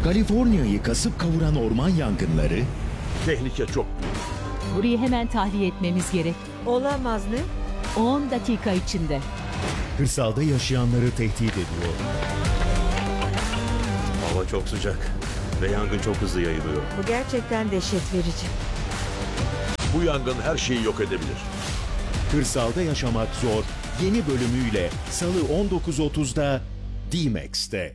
Kaliforniya'yı kasıp kavuran orman yangınları, Tehlike çok büyük. Burayı hemen tahliye etmemiz gerek. Olamaz ne? 10 dakika içinde. kırsalda yaşayanları tehdit ediyor. Hava çok sıcak ve yangın çok hızlı yayılıyor. Bu gerçekten dehşet verici. Bu yangın her şeyi yok edebilir. Kırsalda yaşamak zor yeni bölümüyle Salı 19.30'da D-Max'te.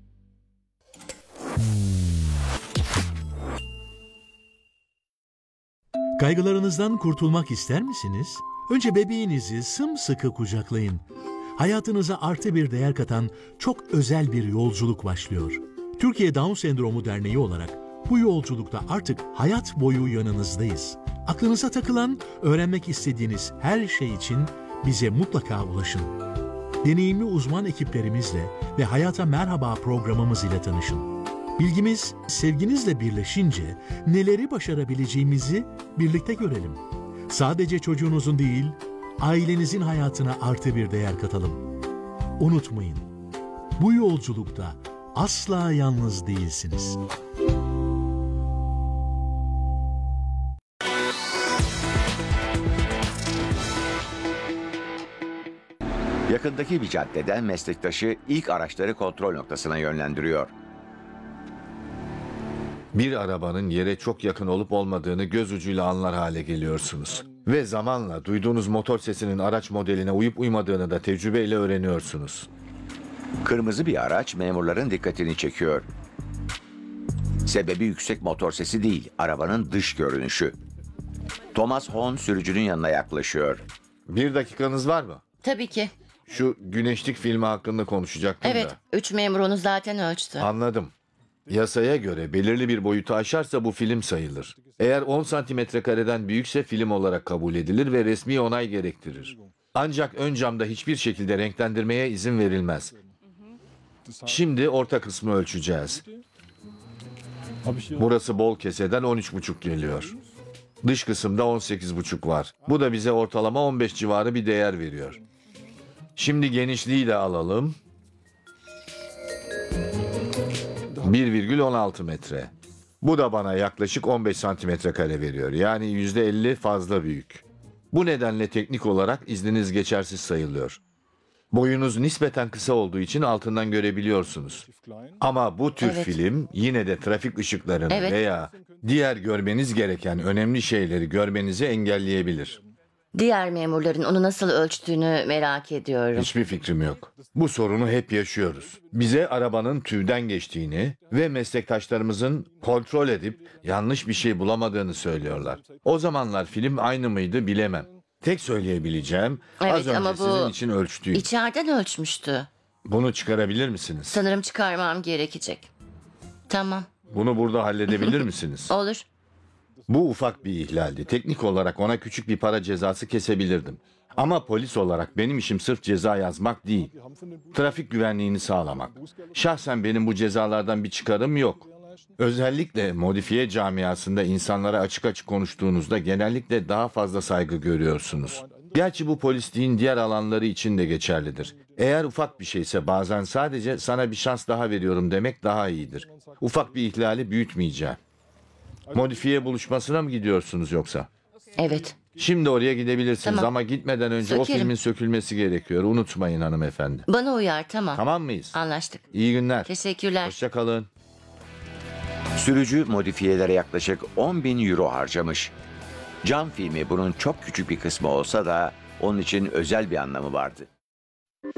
Kaygılarınızdan kurtulmak ister misiniz? Önce bebeğinizi sımsıkı kucaklayın. Hayatınıza artı bir değer katan çok özel bir yolculuk başlıyor. Türkiye Down Sendromu Derneği olarak bu yolculukta artık hayat boyu yanınızdayız. Aklınıza takılan, öğrenmek istediğiniz her şey için bize mutlaka ulaşın. Deneyimli uzman ekiplerimizle ve Hayata Merhaba programımız ile tanışın. Bilgimiz, sevginizle birleşince neleri başarabileceğimizi birlikte görelim. Sadece çocuğunuzun değil, ailenizin hayatına artı bir değer katalım. Unutmayın, bu yolculukta asla yalnız değilsiniz. Yakındaki bir caddeden meslektaşı ilk araçları kontrol noktasına yönlendiriyor. Bir arabanın yere çok yakın olup olmadığını göz ucuyla anlar hale geliyorsunuz. Ve zamanla duyduğunuz motor sesinin araç modeline uyup uymadığını da tecrübeyle öğreniyorsunuz. Kırmızı bir araç memurların dikkatini çekiyor. Sebebi yüksek motor sesi değil, arabanın dış görünüşü. Thomas Horn sürücünün yanına yaklaşıyor. 1 dakikanız var mı? Tabii ki. Şu güneşlik filmi hakkında konuşacaktım Evet, da. 3 memur onu zaten ölçtü. Anladım. Yasaya göre belirli bir boyutu aşarsa bu film sayılır. Eğer 10 santimetre kareden büyükse film olarak kabul edilir ve resmi onay gerektirir. Ancak ön camda hiçbir şekilde renklendirmeye izin verilmez. Şimdi orta kısmı ölçeceğiz. Burası bol keseden 13,5 geliyor. Dış kısımda 18,5 var. Bu da bize ortalama 15 civarı bir değer veriyor. Şimdi genişliği de alalım. 1,16 metre. Bu da bana yaklaşık 15 santimetre kare veriyor. Yani %50 fazla büyük. Bu nedenle teknik olarak izniniz geçersiz sayılıyor. Boyunuz nispeten kısa olduğu için altından görebiliyorsunuz. Ama bu tür Evet. film yine de trafik ışıklarını Evet. veya diğer görmeniz gereken önemli şeyleri görmenizi engelleyebilir. Diğer memurların onu nasıl ölçtüğünü merak ediyorum. Hiçbir fikrim yok. Bu sorunu hep yaşıyoruz. Bize arabanın tüvden geçtiğini ve meslektaşlarımızın kontrol edip yanlış bir şey bulamadığını söylüyorlar. O zamanlar film aynı mıydı bilemem. Tek söyleyebileceğim az Evet, önce ama bu sizin için ölçtüğüm. İçeriden ölçmüştü. Bunu çıkarabilir misiniz? Sanırım çıkarmam gerekecek. Tamam, Bunu burada halledebilir misiniz? olur. Bu ufak bir ihlaldi. Teknik olarak ona küçük bir para cezası kesebilirdim. Ama polis olarak benim işim sırf ceza yazmak değil. Trafik güvenliğini sağlamak. Şahsen benim bu cezalardan bir çıkarım yok. Özellikle modifiye camiasında insanlara açık açık konuştuğunuzda genellikle daha fazla saygı görüyorsunuz. Gerçi bu polisliğin diğer alanları için de geçerlidir. Eğer ufak bir şeyse bazen sadece sana bir şans daha veriyorum demek daha iyidir. Ufak bir ihlali büyütmeyeceğim. Modifiye buluşmasına mı gidiyorsunuz yoksa? Evet, Şimdi oraya gidebilirsiniz Tamam. ama gitmeden önce o Sökerim. filmin sökülmesi gerekiyor. Unutmayın hanımefendi. bana uyar, tamam. Tamam mıyız? Anlaştık. İyi günler. Teşekkürler. Hoşça kalın. Sürücü modifiyelere yaklaşık 10.000 euro harcamış. Cam filmi bunun çok küçük bir kısmı olsa da onun için özel bir anlamı vardı.